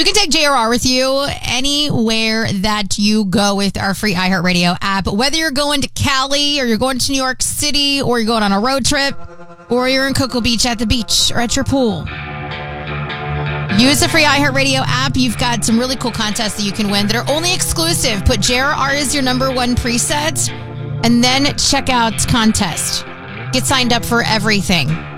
You can take JRR with you anywhere that you go with our free iHeartRadio app. Whether you're going to Cali or you're going to New York City or you're going on a road trip or you're in Cocoa Beach at the beach or at your pool. Use the free iHeartRadio app. You've got some really cool contests that you can win that are only exclusive. Put JRR as your number one preset and then check out contest. Get signed up for everything.